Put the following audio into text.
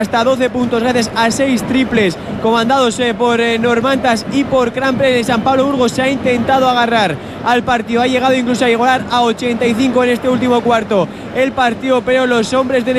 hasta 12 puntos gracias a 6 triples comandados por Normantas y por Crampler. En San Pablo Burgos se ha intentado agarrar al partido, ha llegado incluso a igualar a 85 en este último cuarto el partido, pero los hombres de